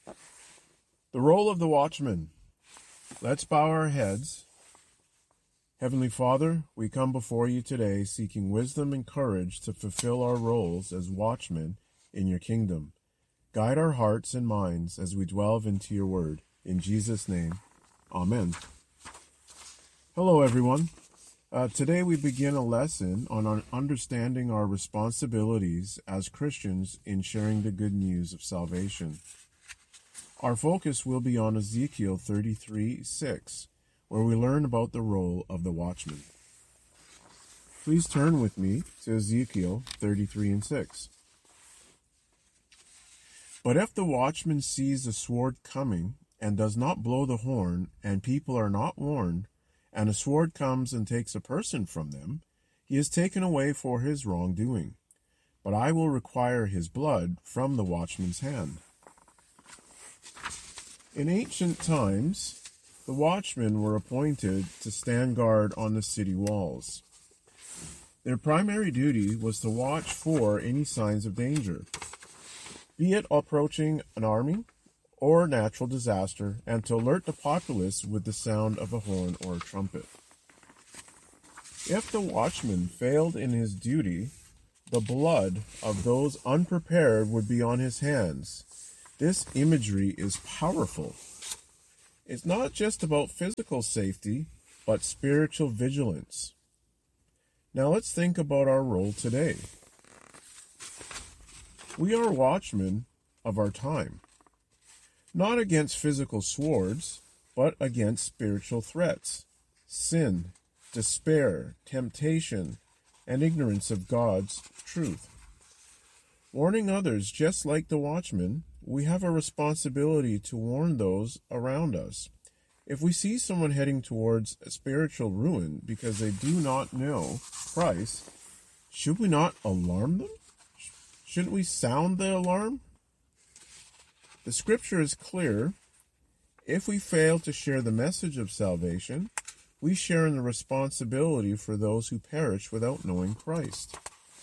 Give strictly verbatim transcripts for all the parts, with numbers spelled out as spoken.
The role of the watchman. Let's bow our heads. Heavenly Father, we come before you today seeking wisdom and courage to fulfill our roles as watchmen in your kingdom. Guide our hearts and minds as we delve into your word. In Jesus' name, amen. Hello, everyone. Uh, today we begin a lesson on our understanding our responsibilities as Christians in sharing the good news of salvation. Our focus will be on Ezekiel thirty-three six, where we learn about the role of the watchman. Please turn with me to Ezekiel thirty-three and six. But if the watchman sees a sword coming and does not blow the horn, and people are not warned, and a sword comes and takes a person from them, he is taken away for his wrongdoing. But I will require his blood from the watchman's hand. In ancient times, the watchmen were appointed to stand guard on the city walls. Their primary duty was to watch for any signs of danger, be it approaching an army or natural disaster, and to alert the populace with the sound of a horn or a trumpet. If the watchman failed in his duty, the blood of those unprepared would be on his hands. This imagery is powerful. It's not just about physical safety, but spiritual vigilance. Now let's think about our role today. We are watchmen of our time, not against physical swords, but against spiritual threats, sin, despair, temptation, and ignorance of God's truth. Warning others, just like the watchman, we have a responsibility to warn those around us. If we see someone heading towards a spiritual ruin because they do not know Christ, should we not alarm them? Shouldn't we sound the alarm? The scripture is clear. If we fail to share the message of salvation, we share in the responsibility for those who perish without knowing Christ.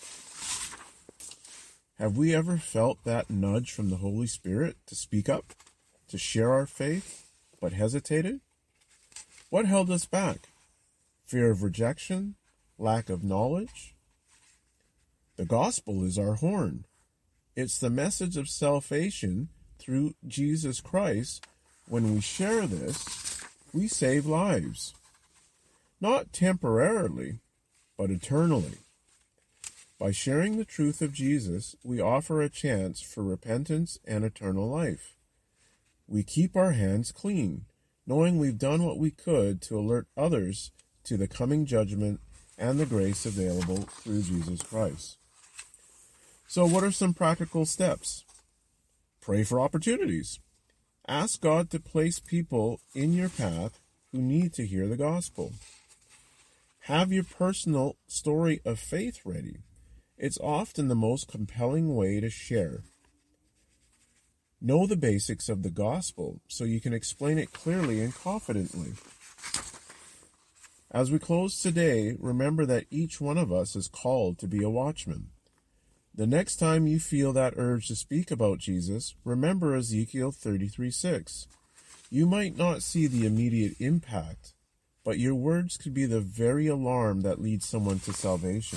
Have we ever felt that nudge from the Holy Spirit to speak up, to share our faith, but hesitated? What held us back? Fear of rejection? Lack of knowledge? The gospel is our horn. It's the message of salvation through Jesus Christ. When we share this, we save lives. Not temporarily, but eternally. By sharing the truth of Jesus, we offer a chance for repentance and eternal life. We keep our hands clean, knowing we've done what we could to alert others to the coming judgment and the grace available through Jesus Christ. So what are some practical steps? Pray for opportunities. Ask God to place people in your path who need to hear the gospel. Have your personal story of faith ready. It's often the most compelling way to share. Know the basics of the gospel so you can explain it clearly and confidently. As we close today, remember that each one of us is called to be a watchman. The next time you feel that urge to speak about Jesus, remember Ezekiel thirty-three six. You might not see the immediate impact, but your words could be the very alarm that leads someone to salvation.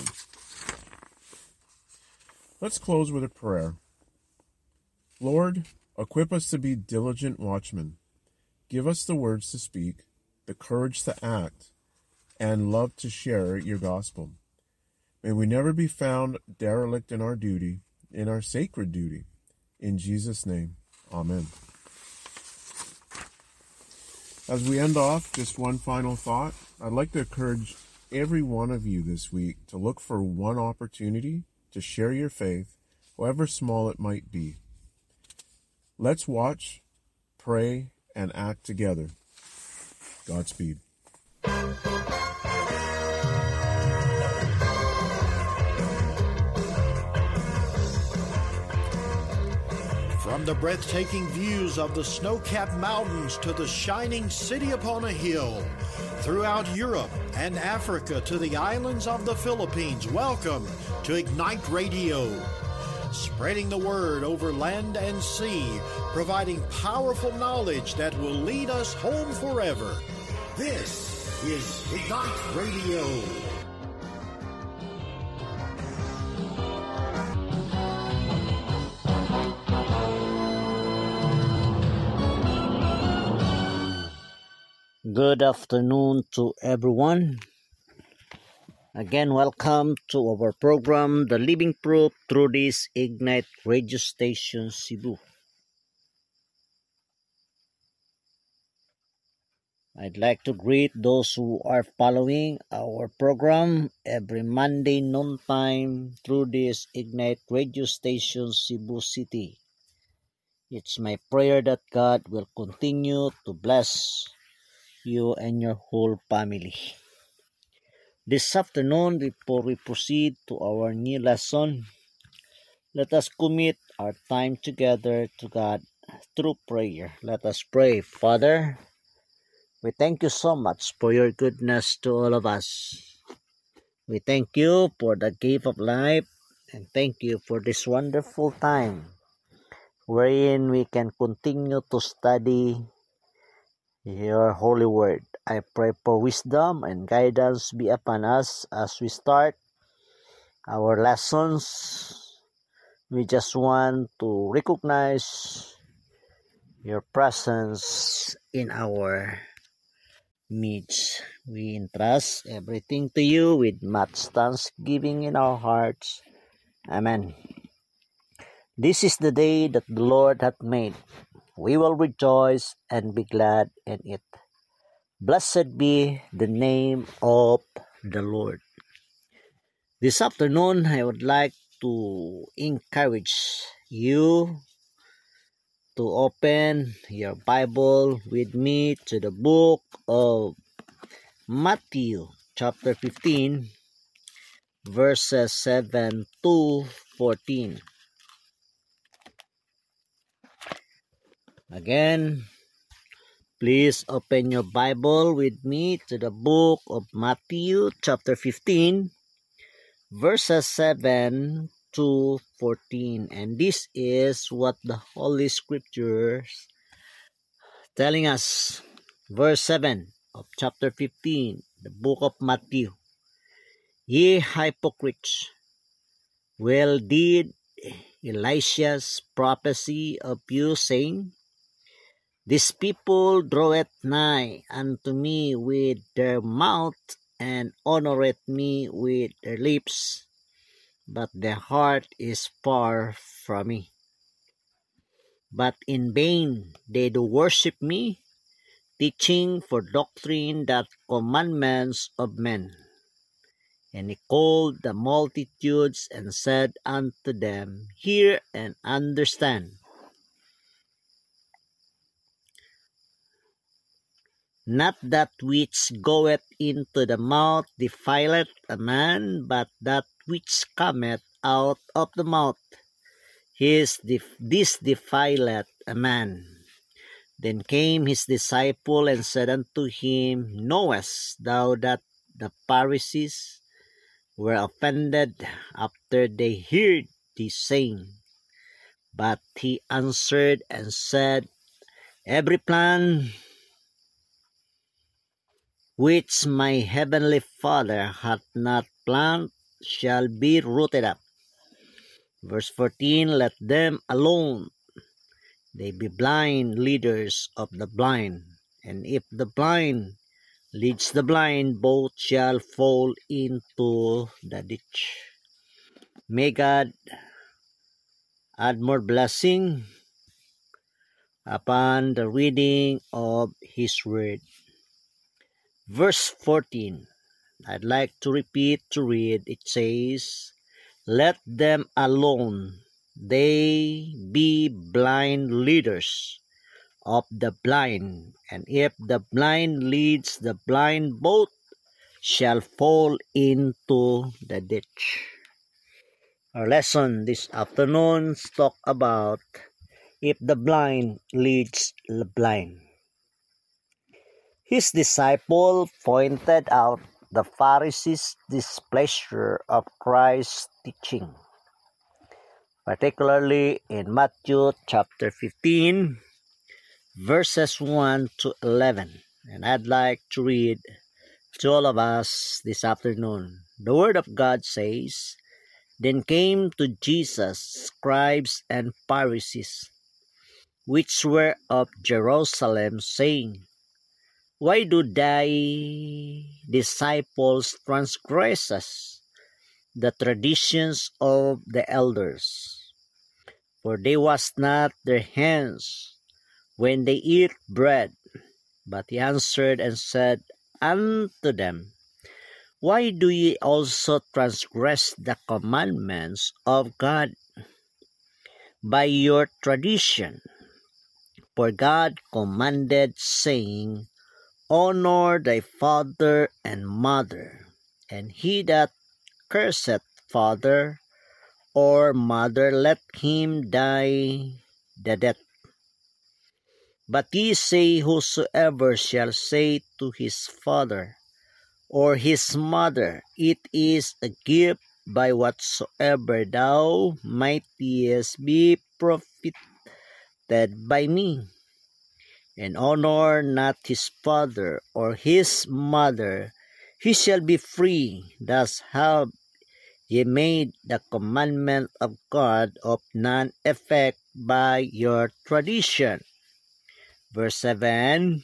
Let's close with a prayer. Lord, equip us to be diligent watchmen. Give us the words to speak, the courage to act, and love to share your gospel. May we never be found derelict in our duty, in our sacred duty. In Jesus' name, amen. As we end off, just one final thought. I'd like to encourage every one of you this week to look for one opportunity to share your faith, however small it might be. Let's watch, pray, and act together. Godspeed. From the breathtaking views of the snow-capped mountains to the shining city upon a hill, throughout Europe and Africa to the islands of the Philippines, welcome to Ignite Radio. spreading the word over land and sea, providing powerful knowledge that will lead us home forever. This is Ignite Radio. Good afternoon to everyone. Again, welcome to our program, The Living Proof, through this Ignite Radio Station Cebu. I'd like to greet those who are following our program every Monday noontime through this Ignite Radio Station Cebu City. It's my prayer that God will continue to bless you and your whole family. This afternoon, before we proceed to our new lesson, let us commit our time together to God through prayer. Let us pray. Father, we thank you so much for your goodness to all of us. We thank you for the gift of life, and thank you for this wonderful time wherein we can continue to study your holy word. I pray for wisdom and guidance be upon us as we start our lessons. We just want to recognize your presence in our midst. We entrust everything to you with much thanksgiving in our hearts. Amen. This is the day that the Lord hath made. We will rejoice and be glad in it. Blessed be the name of the Lord. This afternoon, I would like to encourage you to open your Bible with me to the book of Matthew, chapter fifteen, verses seven to fourteen. Again, please open your Bible with me to the book of Matthew chapter fifteen, verses seven to fourteen. And this is what the Holy Scriptures telling us. Verse seven of chapter fifteen, the book of Matthew. Ye hypocrites, well did Elisha's prophecy of you, saying, This people draweth nigh unto me with their mouth, and honoreth me with their lips, but their heart is far from me. But in vain they do worship me, teaching for doctrine that commandments of men. And he called the multitudes and said unto them, Hear and understand. Not that which goeth into the mouth defileth a man, but that which cometh out of the mouth, his def- this defileth a man. Then came his disciple and said unto him, Knowest thou that the Pharisees were offended after they heard thee saying? But he answered and said, Every plant which my heavenly Father hath not planted shall be rooted up. Verse fourteen, Let them alone. They be blind leaders of the blind. And if the blind leads the blind, both shall fall into the ditch. May God add more blessing upon the reading of His Word. Verse fourteen, I'd like to repeat to read. It says, Let them alone. They be blind leaders of the blind. And if the blind leads the blind, both shall fall into the ditch. Our lesson this afternoon talk about if the blind leads the blind. His disciple pointed out the Pharisees' displeasure of Christ's teaching. particularly in Matthew chapter fifteen, verses one to eleven. And I'd like to read to all of us this afternoon. The Word of God says, "Then came to Jesus scribes and Pharisees, which were of Jerusalem, saying, Why do thy disciples transgress the traditions of the elders? For they wash not their hands when they eat bread. But he answered and said unto them, Why do ye also transgress the commandments of God by your tradition? For God commanded, saying, Honor thy father and mother, and he that curseth father or mother, let him die the death. But ye say, Whosoever shall say to his father or his mother, It is a gift by whatsoever thou mightest be profited by me, and honor not his father or his mother, he shall be free. Thus have ye made the commandment of God of none effect by your tradition." Verse seven,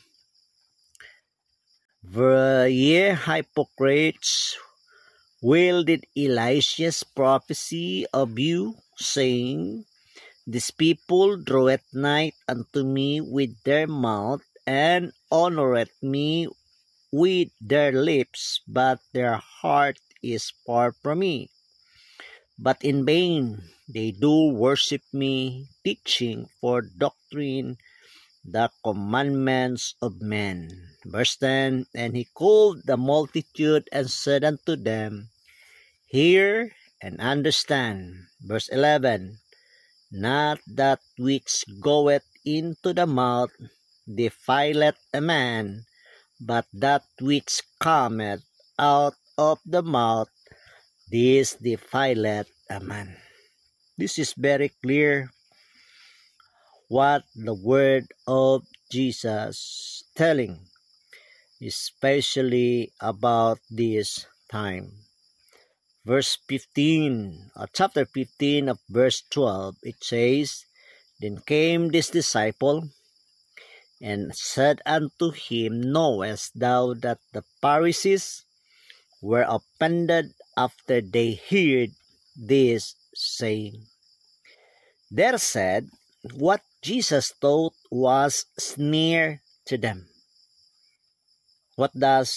Ye hypocrites, well did Elijah's prophecy of you, saying, These people draweth nigh unto me with their mouth, and honoreth me with their lips, but their heart is far from me. But in vain they do worship me, teaching for doctrine the commandments of men. Verse ten, And he called the multitude and said unto them, Hear and understand. Verse eleven, Not that which goeth into the mouth defileth a man, but that which cometh out of the mouth, this defileth a man. This is very clear what the word of Jesus telling, especially about this time. Verse fifteen, uh, chapter fifteen of verse twelve, it says, Then came this disciple and said unto him, Knowest thou that the Pharisees were offended after they heard this saying? They said, What Jesus taught was sneer to them. What does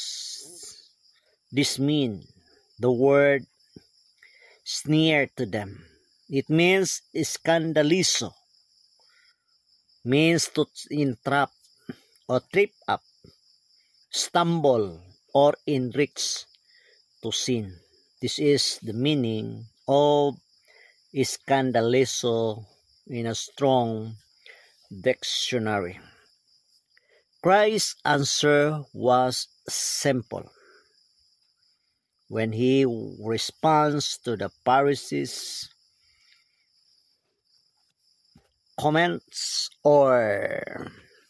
this mean? The word sneer to them. It means scandalizo, means to entrap or trip up, stumble, or enrich to sin. This is the meaning of scandalizo in a strong dictionary. Christ's answer was simple. When he responds to the Pharisees' comments or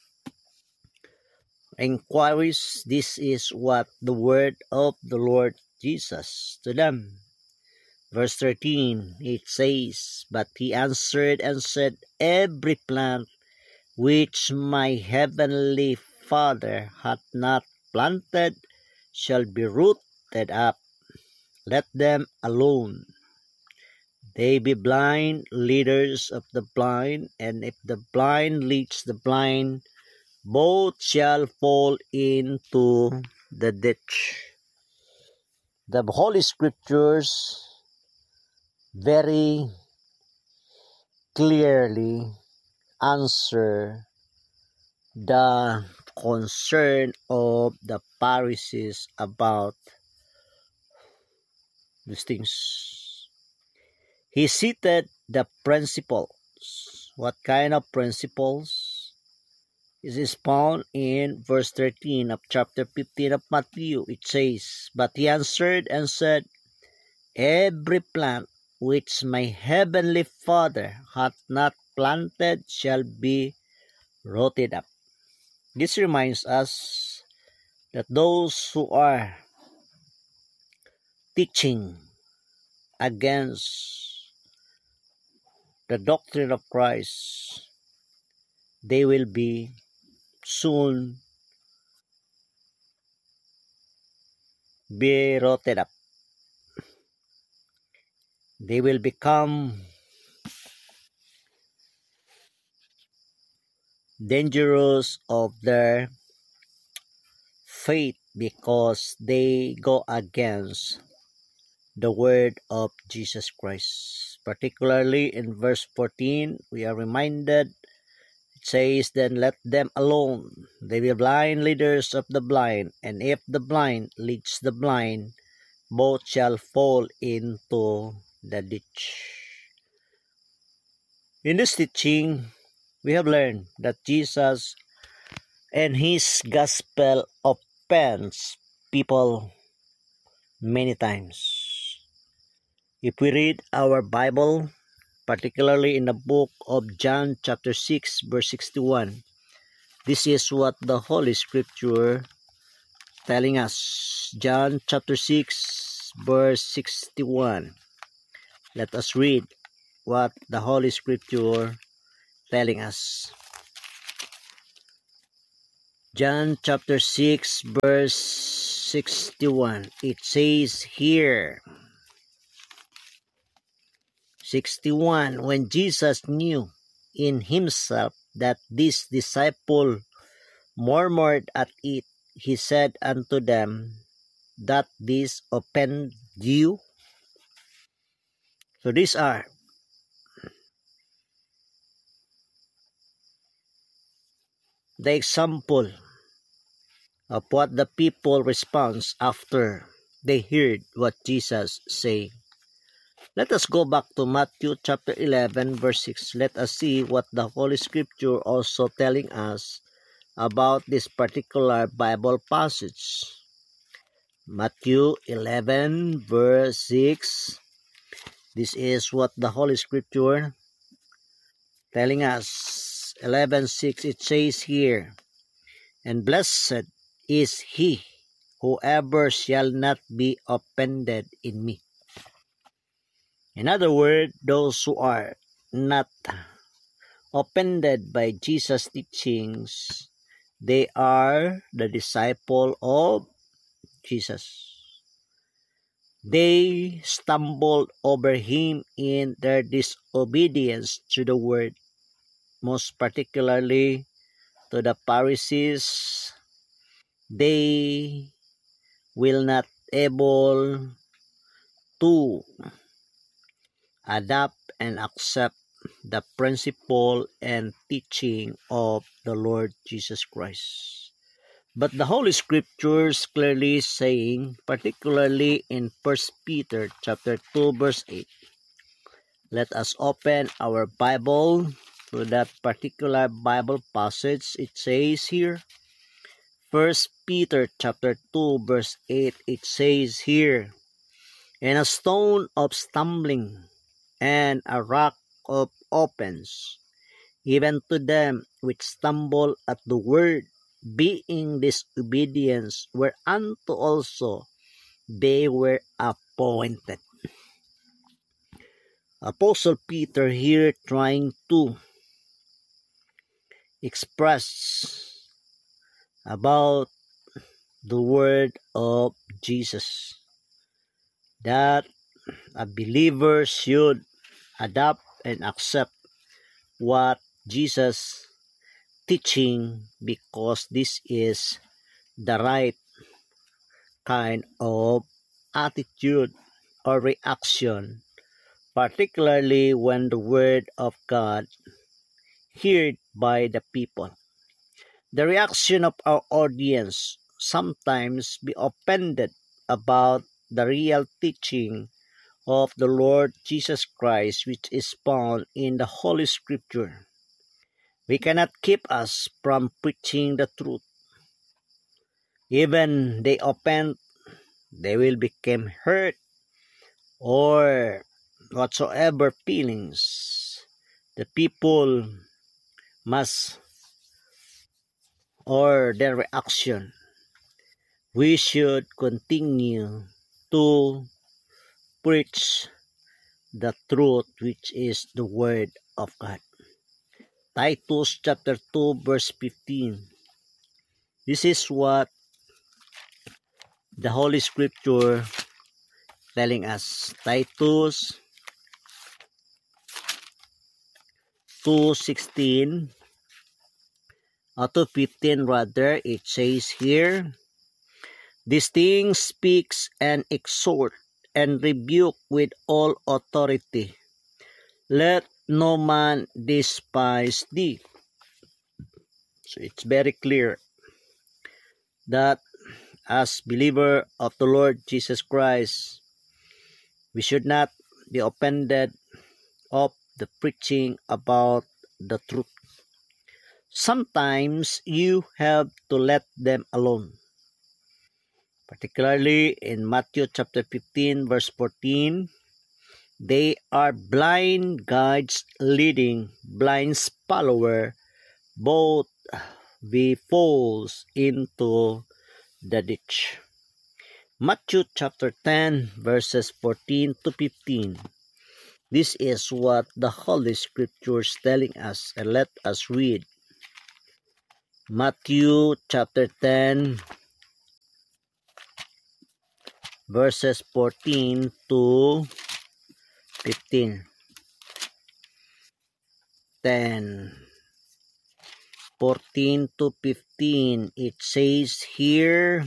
inquiries, this is what the word of the Lord Jesus to them. Verse thirteen, it says, But he answered and said, Every plant which my heavenly Father hath not planted shall be rooted up. Let them alone. They be blind leaders of the blind, and if the blind leads the blind, both shall fall into the ditch. The Holy Scriptures very clearly answer the concern of the Pharisees about these things. He cited the principles. What kind of principles? This is found in verse thirteen of chapter fifteen of Matthew. It says, But he answered and said, Every plant which my heavenly Father hath not planted shall be rotted up. This reminds us that those who are teaching against the doctrine of Christ, they will be soon be rotted up. They will become dangerous of their faith because they go against the word of Jesus Christ. Particularly in verse fourteen, we are reminded, it says, "Then let them alone. They be blind leaders of the blind, and if the blind leads the blind, both shall fall into the ditch." In this teaching, we have learned that Jesus and his gospel offends people many times. If we read our Bible, particularly in the book of John chapter six verse sixty-one, this is what the Holy Scripture telling us. John chapter six verse sixty-one. Let us read what the Holy Scripture telling us. John chapter six verse sixty-one. It says here, sixty-one, when Jesus knew in himself that this disciple murmured at it, he said unto them, that this offend you? So these are the example of what the people responds after they heard what Jesus say. Let us go back to Matthew chapter eleven verse six. Let us see what the Holy Scripture also telling us about this particular Bible passage. Matthew eleven verse six. This is what the Holy Scripture telling us. eleven six, it says here, "And blessed is he whoever shall not be offended in me." In other words, those who are not offended by Jesus' teachings, they are the disciple of Jesus. They stumbled over him in their disobedience to the word, most particularly to the Pharisees. They will not able to adapt and accept the principle and teaching of the Lord Jesus Christ. But the Holy Scriptures clearly saying, particularly in First Peter chapter two verse eight. Let us open our Bible to that particular Bible passage. It says here, First Peter chapter two verse eight, it says here, "And a stone of stumbling and a rock of offense, even to them which stumble at the word, being disobedience, whereunto also they were appointed." Apostle Peter here trying to express about the word of Jesus, that a believer should adapt and accept what Jesus teaching, because this is the right kind of attitude or reaction, particularly when the word of God heard by the people. The reaction of our audience sometimes be offended about the real teaching of the Lord Jesus Christ, which is found in the Holy Scripture. We cannot keep us from preaching the truth. Even they offend, they will become hurt, or whatsoever feelings the people must, or their reaction, we should continue to preach the truth, which is the word of God. Titus chapter two verse fifteen. This is what the Holy Scripture telling us. Titus two sixteen, or two fifteen rather, it says here, "These things speaks and exhort and rebuke with all authority. Let no man despise thee." So it's very clear that as believer of the Lord Jesus Christ, we should not be offended of the preaching about the truth. Sometimes you have to let them alone. Particularly in Matthew chapter fifteen verse fourteen, they are blind guides leading blind follower, both be falls into the ditch. Matthew chapter ten verses fourteen to fifteen. This is what the Holy Scripture is telling us, and let us read. Matthew chapter ten verses fourteen to fifteen. ten, fourteen to fifteen. It says here,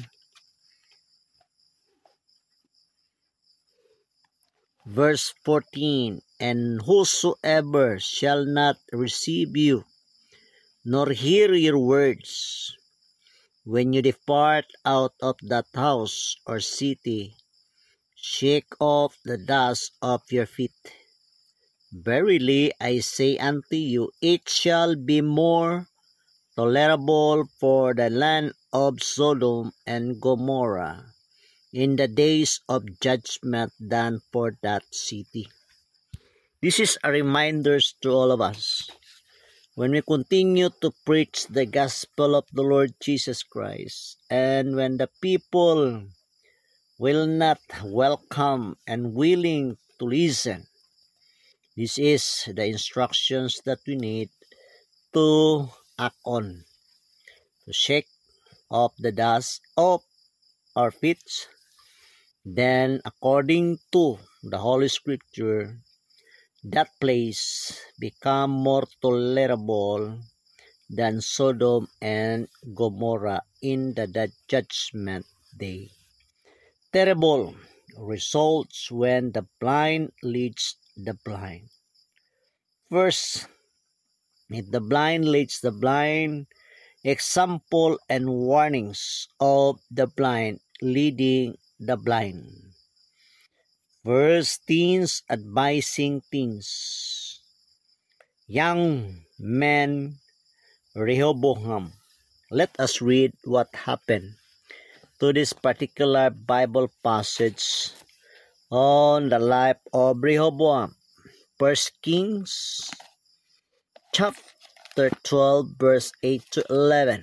verse fourteen, "And whosoever shall not receive you, nor hear your words, when you depart out of that house or city, shake off the dust of your feet. Verily I say unto you, it shall be more tolerable for the land of Sodom and Gomorrah in the days of judgment than for that city." This is a reminder to all of us. When we continue to preach the gospel of the Lord Jesus Christ, and when the people will not welcome and willing to listen, this is the instructions that we need to act on, to shake off the dust of our feet. Then, according to the Holy Scripture, that place become more tolerable than Sodom and Gomorrah in the, the judgment day. Terrible results when the blind leads the blind. First, if the blind leads the blind, example and warnings of the blind leading the blind. First, teens advising teens. Young man Rehoboam. Let us read what happened to this particular Bible passage on the life of Rehoboam. First Kings chapter twelve verse eight to eleven.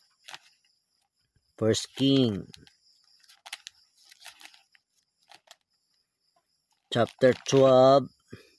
First Kings chapter twelve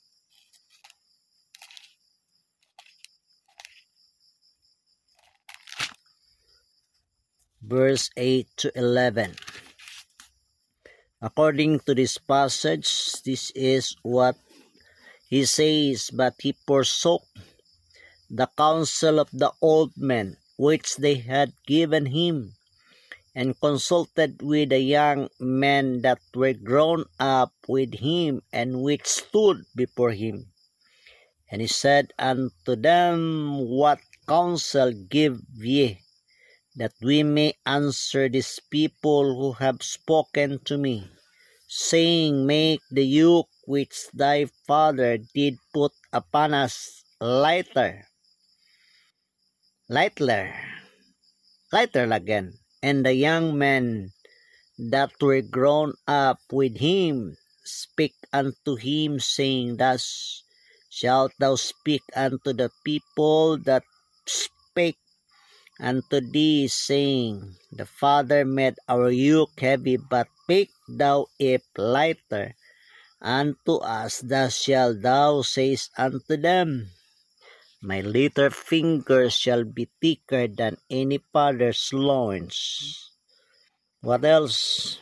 verse eight to eleven. According to this passage, this is what he says, "But he forsook the counsel of the old men which they had given him, and consulted with the young men that were grown up with him, and which stood before him. And he said unto them, What counsel give ye, that we may answer these people who have spoken to me, saying, Make the yoke which thy father did put upon us lighter, lighter, lighter again. And the young men that were grown up with him spake unto him, saying, Thus shalt thou speak unto the people that spake unto thee, saying, The Father made our yoke heavy, but make thou it lighter unto us. Thus shalt thou say unto them, My little finger shall be thicker than any father's loins. What else?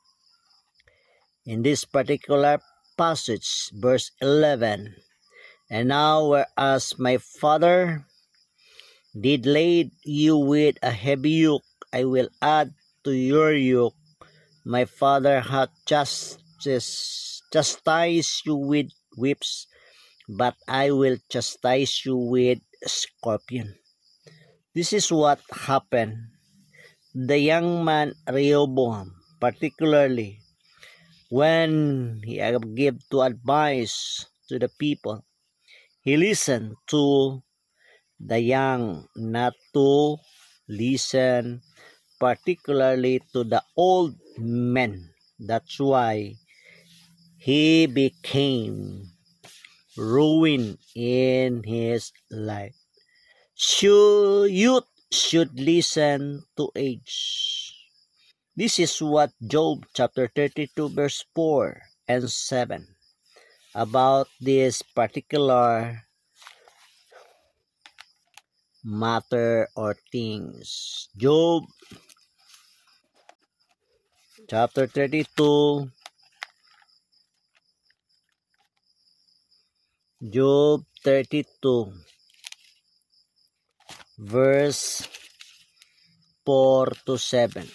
In this particular passage, verse eleven, And now whereas my father did lay you with a heavy yoke, I will add to your yoke. My father hath chastised you with whips, but I will chastise you with a scorpion. This is what happened. The young man Rehoboam, particularly when he gave to advice to the people, he listened to the young, not to listen particularly to the old men. That's why he became ruined in his life. Should, youth should listen to age. This is what Job chapter thirty-two verse four and seven about this particular matter or things. Job chapter thirty-two, Job thirty-two verse four to seven.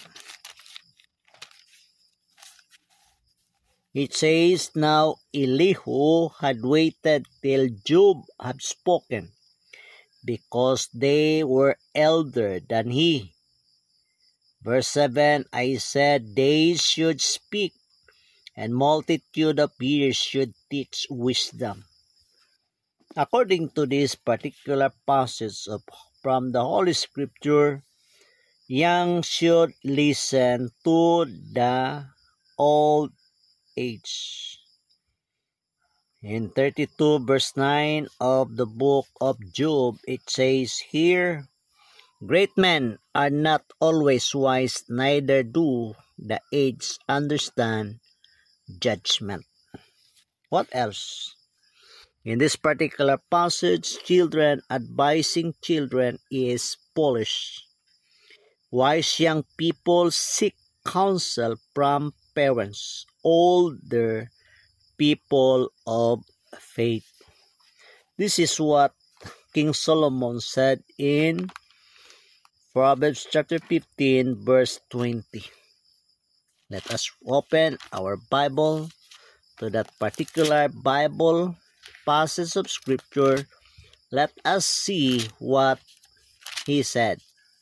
It says, Now Elihu had waited till Job had spoken, because they were elder than he. Verse seven, I said, They should speak, and multitude of years should teach wisdom. According to this particular passage of, from the Holy Scripture, young should listen to the old age. In thirty-two verse nine of the book of Job, it says here, Great men are not always wise, neither do the aged understand judgment. What else? In this particular passage, children advising children is foolish. Wise young people seek counsel from parents, older people of faith. This is what King Solomon said in Proverbs chapter fifteen verse twenty. Let us open our Bible to that particular Bible passage of Scripture. Let us see what he said.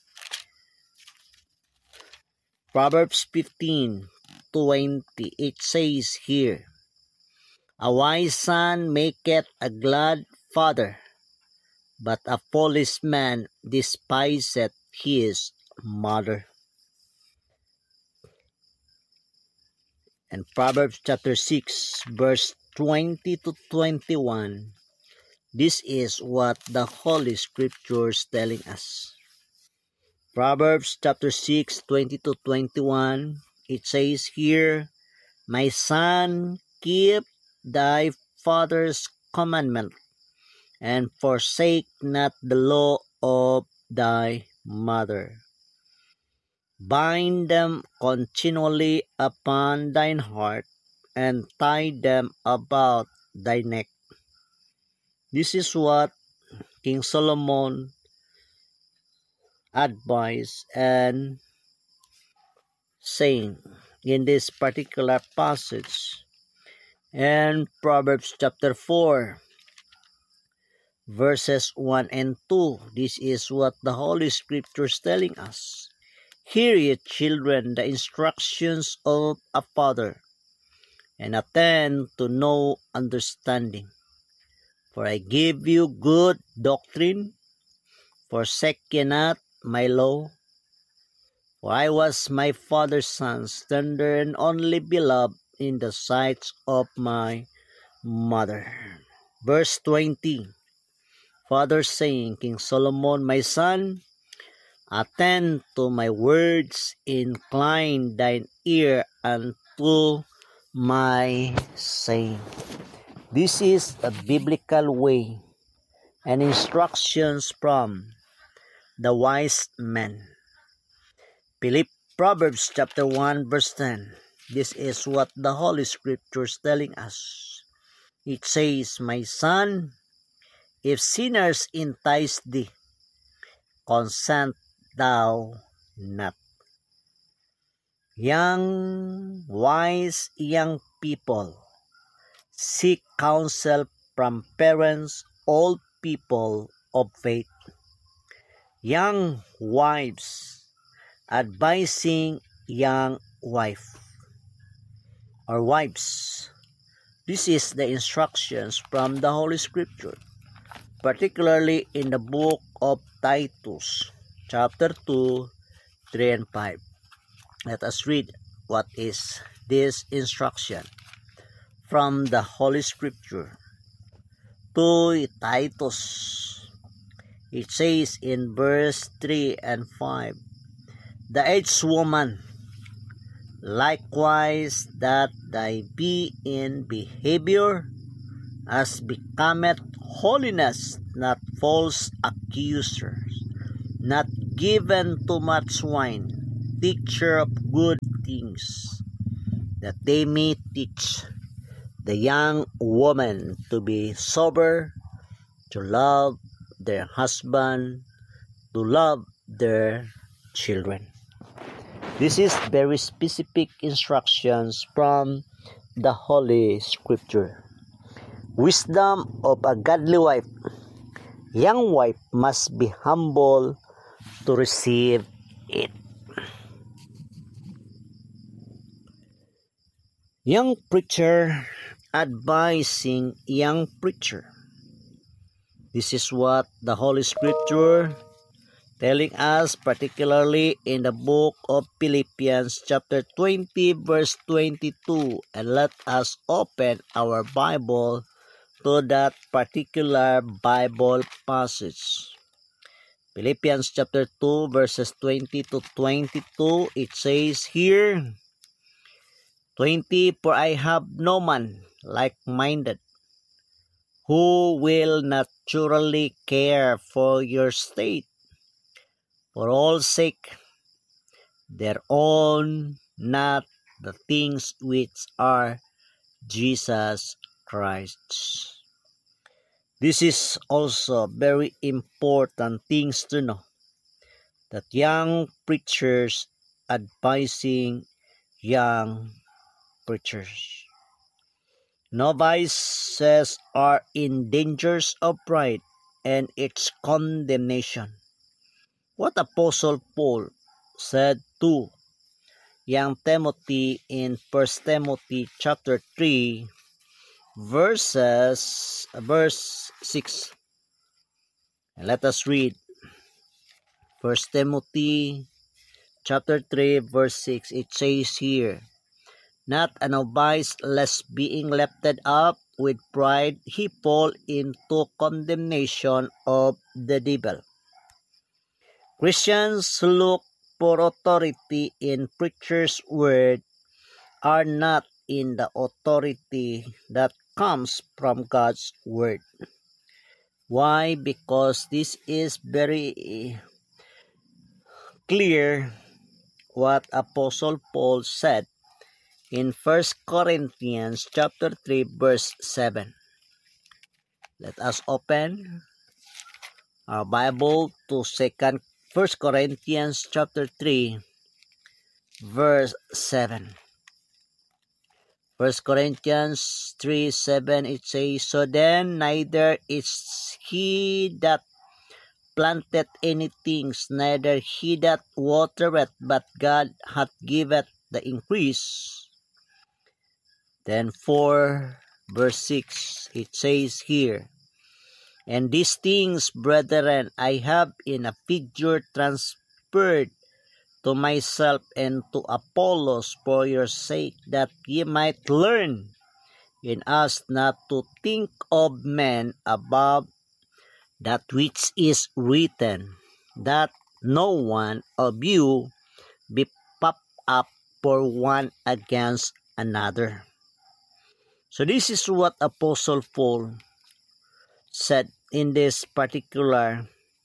Proverbs fifteen twenty, it says here, A wise son maketh a glad father, but a foolish man despiseth his mother. And Proverbs chapter six verse twenty to twenty-one, this is what the Holy Scripture is telling us. Proverbs chapter six, twenty to twenty-one, it says here, My son, keep thy father's commandment, and forsake not the law of thy mother. Bind them continually upon thine heart, and tie them about thy neck. This is what King Solomon advised and saying in this particular passage. And Proverbs chapter four verses one and two, this is what the Holy Scripture is telling us. Hear ye, children, the instructions of a father, and attend to know understanding. For I give you good doctrine, forsake ye not my law. For I was my father's son, tender and only beloved, in the sight of my mother. Verse twenty. Father saying, King Solomon, my son, attend to my words, incline thine ear unto my saying. This is a biblical way and instructions from the wise men. Philip, Proverbs chapter one verse ten. This is what the Holy Scripture is telling us. It says, my son, if sinners entice thee, consent thou not. Young, wise young people, seek counsel from parents, old people of faith. Young wives, advising young wife or wives. This is the instructions from the Holy Scripture, particularly in the book of Titus, chapter two, three and five. Let us read what is this instruction from the Holy Scripture. To Titus, it says in verse three and five, the aged woman, likewise that thy be in behavior as becometh holiness, not false accusers, not given to much wine, teacher of good things, that they may teach the young woman to be sober, to love their husband, to love their children. This is very specific instructions from the Holy Scripture. Wisdom of a godly wife. Young wife must be humble to receive it. Young preacher advising young preacher. This is what the Holy Scripture telling us, particularly in the book of Philippians chapter twenty verse twenty-two, and let us open our Bible to that particular Bible passage. Philippians chapter two verses twenty to twenty-two, it says here, twenty, for I have no man like-minded, who will naturally care for your state, for all sake their own, not the things which are Jesus Christ. This is also very important things to know, that young preachers advising young preachers. Novices are in dangers of pride and its condemnation. What Apostle Paul said to young Timothy in First Timothy chapter three verses verse six. And let us read First Timothy chapter three verse six. It says here, not a novice, lest being lifted up with pride he fall into condemnation of the devil. Christians look for authority in preachers' word are not in the authority that comes from God's word. Why? Because this is very clear what Apostle Paul said in First Corinthians chapter three verse seven. Let us open our Bible to Second First Corinthians chapter three verse seven. First Corinthians three seven, it says, so then neither is he that planteth anything, neither he that watereth, but God hath given the increase. Then four verse six, it says here, and these things, brethren, I have in a figure transferred to myself and to Apollos for your sake, that ye might learn in us not to think of men above that which is written, that no one of you be puffed up for one against another. So this is what Apostle Paul said in this particular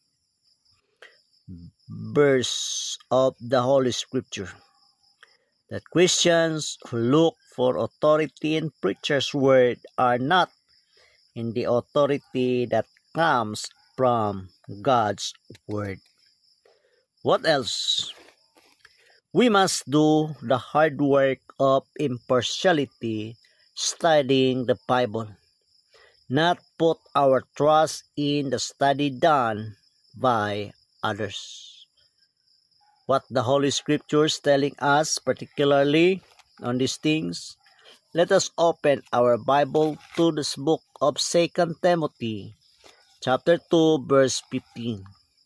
verse of the Holy Scripture, that Christians who look for authority in preacher's word are not in the authority that comes from God's word. What else? We must do the hard work of impartiality, studying the Bible, not put our trust in the study done by others. What the Holy Scriptures telling us, particularly on these things, let us open our Bible to this book of Second Timothy, chapter two, verse fifteen.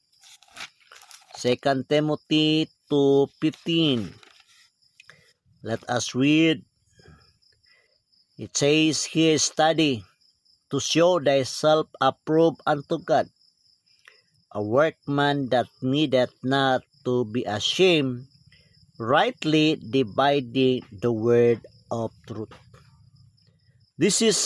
Second Timothy two fifteen. Let us read. It says here, study to show thyself approved unto God, a workman that needeth not to be ashamed, rightly dividing the word of truth. This is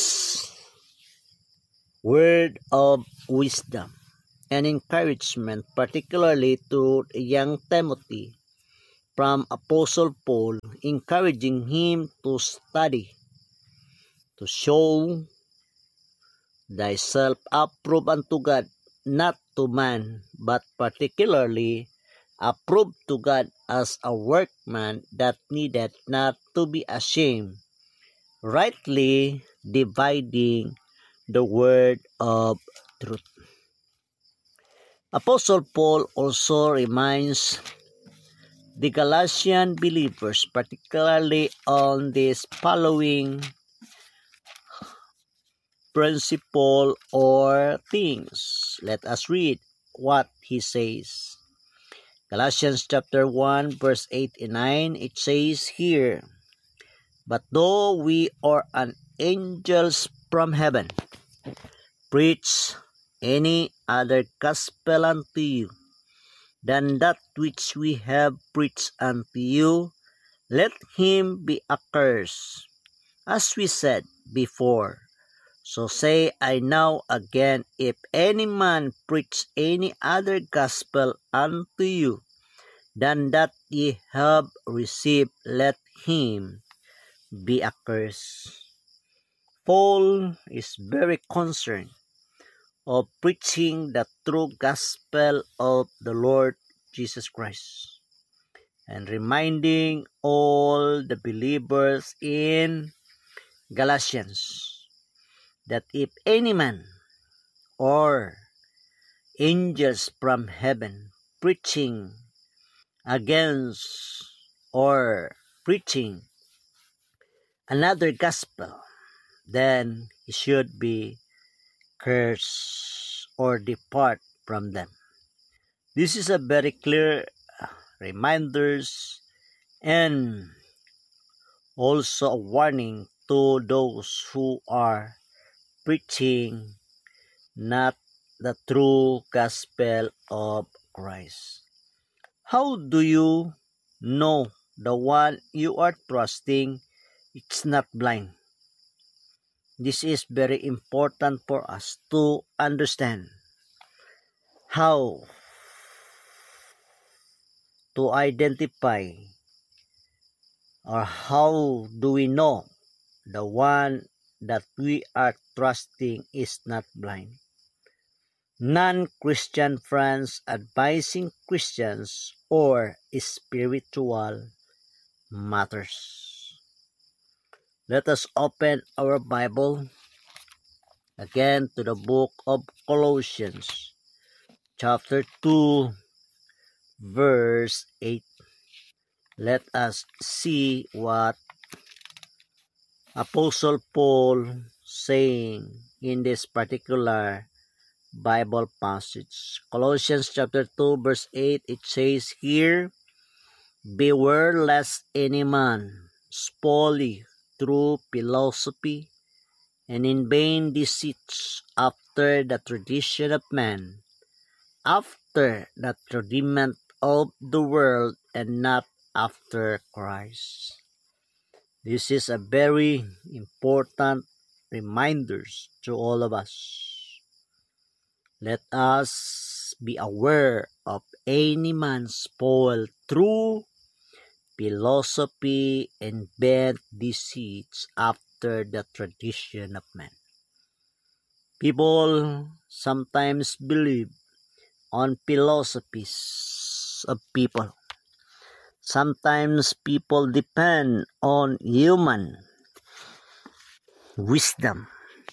word of wisdom and encouragement, particularly to young Timothy, from Apostle Paul, encouraging him to study, to show thyself approved unto God, not to man, but particularly approved to God as a workman that needeth not to be ashamed, rightly dividing the word of truth. Apostle Paul also reminds the Galatian believers, particularly on this following principle or things. Let us read what he says. Galatians chapter one, verse eight and nine, it says here, but though we are an angels from heaven, preach any other gospel unto you than that which we have preached unto you, let him be accursed. As we said before, so say I now again, if any man preach any other gospel unto you than that ye have received, let him be accursed. Paul is very concerned of preaching the true gospel of the Lord Jesus Christ and reminding all the believers in Galatians that if any man or angels from heaven preaching against or preaching another gospel, then he should be cursed or depart from them. This is a very clear reminders and also a warning to those who are preaching not the true gospel of Christ. How do you know the one you are trusting is not blind? This is very important for us to understand how to identify, or how do we know the one that we are trusting is not blind. Non-Christian friends advising Christians or spiritual matters. Let us open our Bible again to the book of Colossians, chapter two, verse eight. Let us see what Apostle Paul saying in this particular Bible passage. Colossians chapter two, verse eight, it says here, Beware lest any man spoil you through philosophy and in vain deceits, after the tradition of man, after the rudiment of the world, and not after Christ. This is a very important reminder to all of us. Let us be aware of any man spoiled through philosophy and bent deceits after the tradition of man. People sometimes believe on philosophies of people. Sometimes people depend on human wisdom,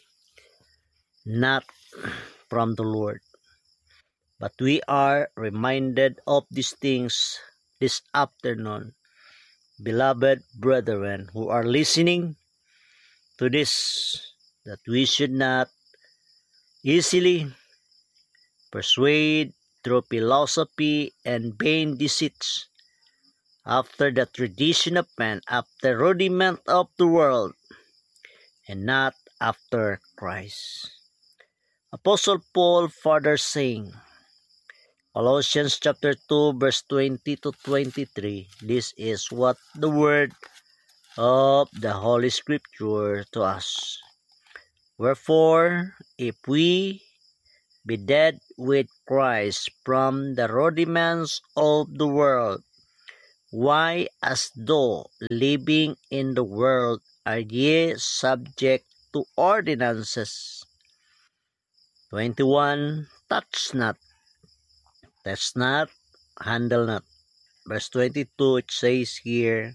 not from the Lord. But we are reminded of these things this afternoon, beloved brethren who are listening to this, that we should not easily persuade through philosophy and vain deceits, after the tradition of man, after rudiment of the world, and not after Christ. Apostle Paul further saying, Colossians chapter two, verse twenty to twenty-three, this is what the word of the Holy Scripture to us. Wherefore, if we be dead with Christ from the rudiments of the world, why, as though living in the world, are ye subject to ordinances? twenty-one. Touch not, touch not, handle not. Verse twenty-two, it says here,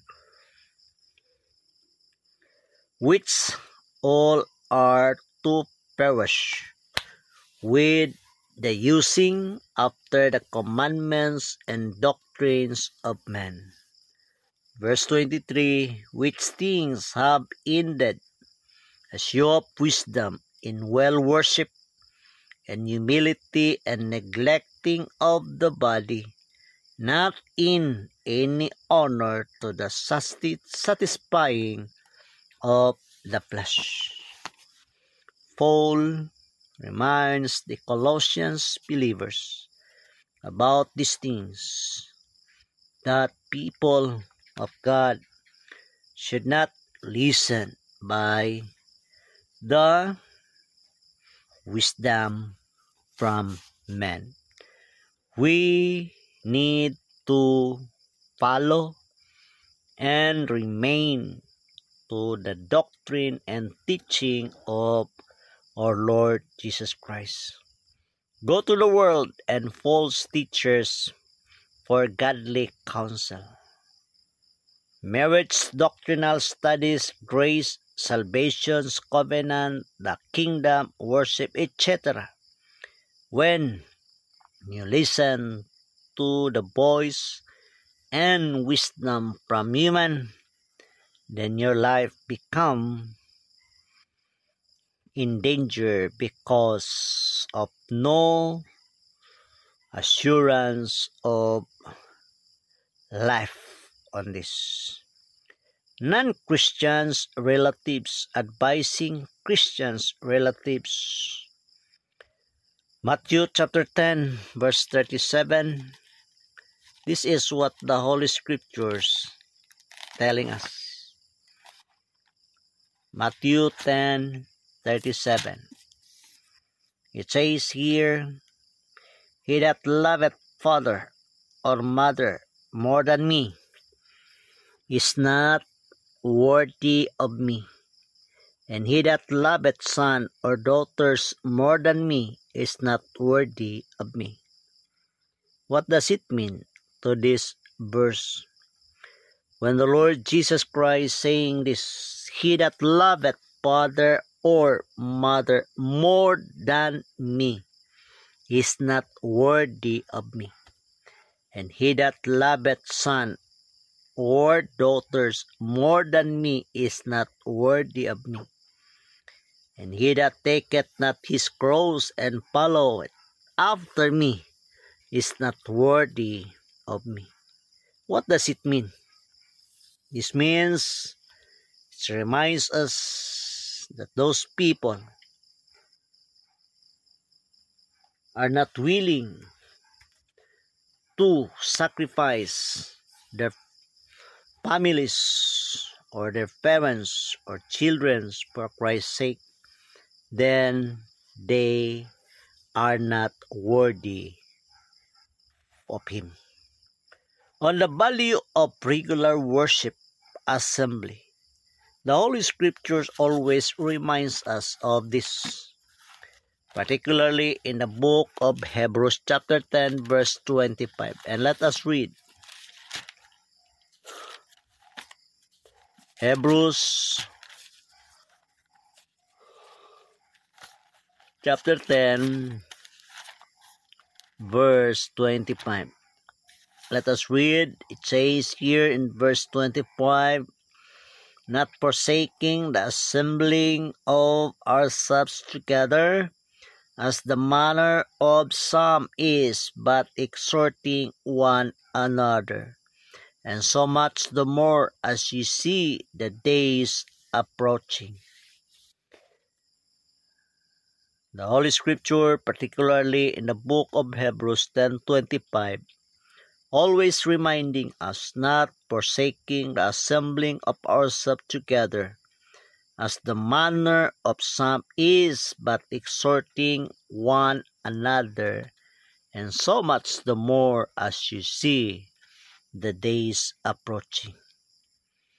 which all are to perish with the using after the commandments and doctrines of men. Verse twenty-three, which things have ended, a show of wisdom in well worship and humility and neglecting of the body, not in any honor to the satisfying of the flesh. Paul reminds the Colossians believers about these things, that people of God should not listen by the wisdom from men. We need to follow and remain to the doctrine and teaching of our Lord Jesus Christ. Go to the world and false teachers for godly counsel. Marriage doctrinal studies, grace, salvation's covenant, the kingdom, worship, et cetera. When you listen to the voice and wisdom from human, then your life become in danger because of no assurance of life on this. Non-Christians relatives advising Christians relatives. Matthew chapter ten, verse thirty-seven. This is what the Holy Scriptures telling us. Matthew ten, thirty-seven. It says here, he that loveth father or mother more than me is not worthy of me, and he that loveth son or daughters more than me is not worthy of me. What does it mean to this verse? When the Lord Jesus Christ saying this, he that loveth father or mother more than me is not worthy of me, and he that loveth son or daughters more than me is not worthy of me, and he that taketh not his cross and followeth after me is not worthy of me. What does it mean? This means it reminds us that those people are not willing to sacrifice their families or their parents or children for Christ's sake, then they are not worthy of Him. On the value of regular worship assembly, the Holy Scriptures always reminds us of this, particularly in the book of Hebrews chapter ten verse twenty-five. And let us read Hebrews chapter ten verse twenty-five. Let us read. It says here in verse twenty-five, not forsaking the assembling of ourselves together, as the manner of some is, but exhorting one another, and so much the more as you see the days approaching. The Holy Scripture, particularly in the book of Hebrews ten twenty-five, always reminding us not forsaking the assembling of ourselves together, as the manner of some is, but exhorting one another, and so much the more as you see the days approaching.